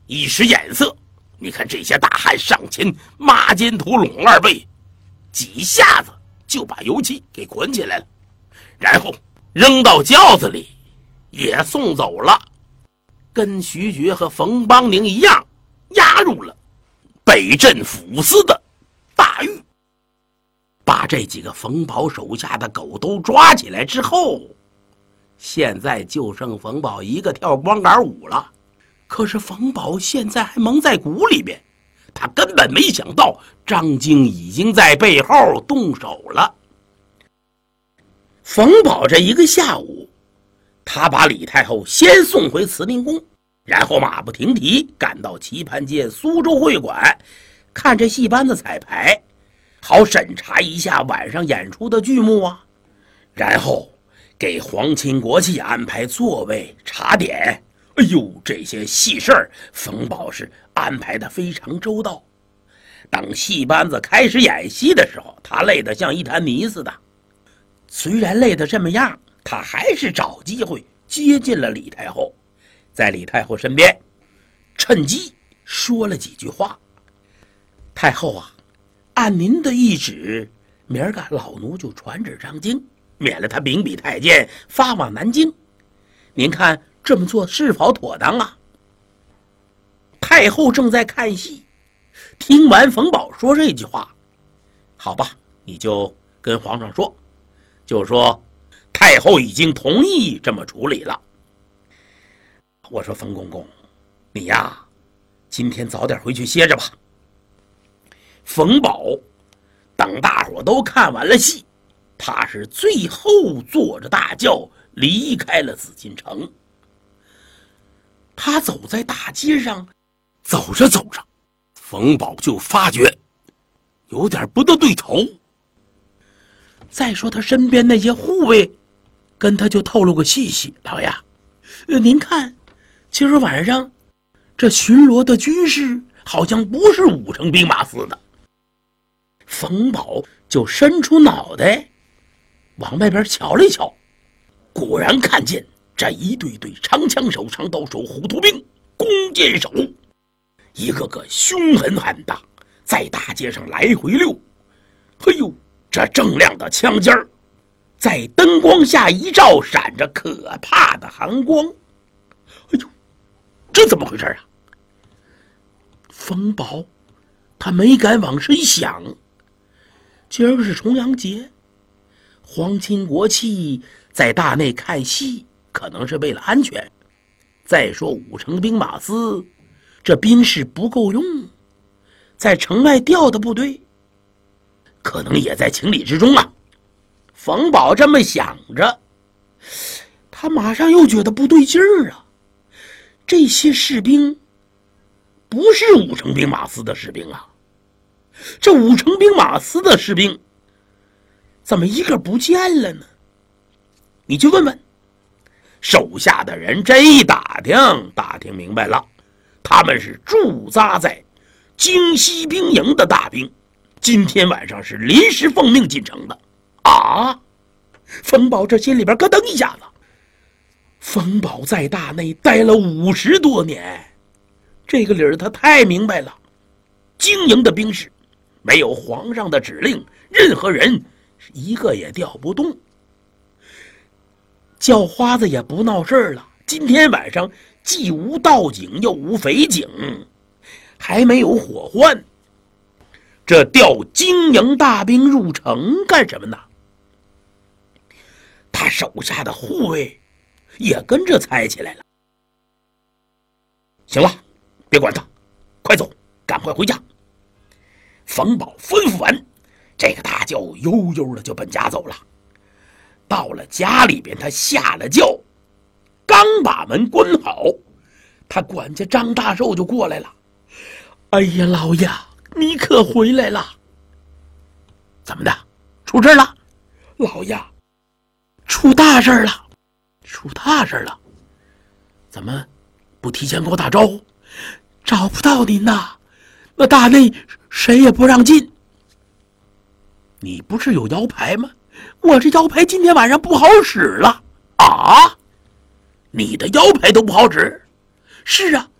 一使眼色，你看这些大汉上前抹肩土拢二背，几下子就把油漆给捆起来了，然后扔到轿子里也送走了，跟徐觉和冯邦宁一样押入了北镇抚司的大狱。把这几个冯宝手下的狗都抓起来之后，现在就剩冯宝一个跳光杆舞了。可是冯宝现在还蒙在鼓里边，他根本没想到张京已经在背后动手了。冯宝这一个下午，他把李太后先送回慈宁宫，然后马不停蹄赶到棋盘街苏州会馆，看这戏班子彩排，好审查一下晚上演出的剧目啊，然后给皇亲国戚安排座位茶点。哎呦，这些细事儿冯宝是安排得非常周到。等戏班子开始演戏的时候，他累得像一滩泥似的。虽然累得这么样，他还是找机会接近了李太后，在李太后身边趁机说了几句话。太后啊，按您的懿旨，明儿个老奴就传旨张京，免了他秉笔太监发往南京。您看这么做是否妥当啊？太后正在看戏，听完冯宝说这句话，好吧，你就跟皇上说，就说太后已经同意这么处理了。我说冯公公，你呀，今天早点回去歇着吧。冯宝等大伙都看完了戏，他是最后坐着大轿离开了紫禁城。他走在大街上，走着走着，冯宝就发觉有点不得对头。再说他身边那些护卫跟他就透露个细息，老爷，您看今儿晚上这巡逻的军士好像不是武城兵马司的。冯宝就伸出脑袋往外边瞧了一瞧，果然看见这一对对长枪手、长刀手、虎头兵、弓箭手，一个个凶狠狠的在大街上来回溜。哎呦，这锃亮的枪尖儿在灯光下一照，闪着可怕的寒光。哎呦，这怎么回事啊？冯宝他没敢往深想，今儿个是重阳节，皇亲国戚在大内看戏，可能是为了安全。再说武城兵马司这兵士不够用，在城外调的部队可能也在情理之中啊。冯宝这么想着，他马上又觉得不对劲儿啊，这些士兵不是武城兵马司的士兵啊，这武城兵马司的士兵怎么一个不见了呢？你去问问手下的人，这一打听明白了，他们是驻扎在京西兵营的大兵，今天晚上是临时奉命进城的啊！冯宝这心里边咯噔一下子。冯宝在大内待了50多年，这个理儿他太明白了。京营的兵士没有皇上的指令，任何人一个也调不动。叫花子也不闹事了，今天晚上既无盗警又无匪警，还没有火患，这调京营大兵入城干什么呢？他手下的护卫也跟着猜起来了。行了，别管他，快走，赶快回家。冯宝吩咐完，这个大轿悠悠的就奔家走了。到了家里边，他下了轿，刚把门关好，他管家张大寿就过来了。哎呀，老爷，你可回来了。怎么的，出事了？老爷，出大事了。出大事了？怎么不提前给我打招呼？找不到您呐，那大内谁也不让进。你不是有腰牌吗？我这腰牌今天晚上不好使了啊！你的腰牌都不好使？是啊，